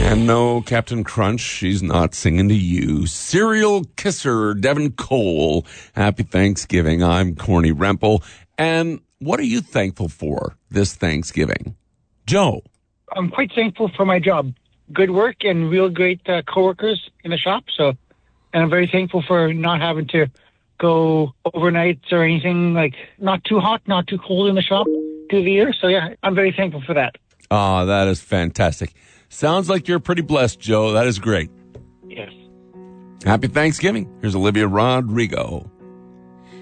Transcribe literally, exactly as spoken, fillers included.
And no, Captain Crunch, she's not singing to you. Serial kisser, Devin Cole. Happy Thanksgiving. I'm Corny Rempel. And what are you thankful for this Thanksgiving? Joe. I'm quite thankful for my job. Good work and real great uh, coworkers in the shop. So, and I'm very thankful for not having to go overnights or anything, like not too hot, not too cold in the shop through the year. So yeah, I'm very thankful for that. Ah, that is fantastic. Sounds like you're pretty blessed, Joe. That is great. Yes. Happy Thanksgiving. Here's Olivia Rodrigo.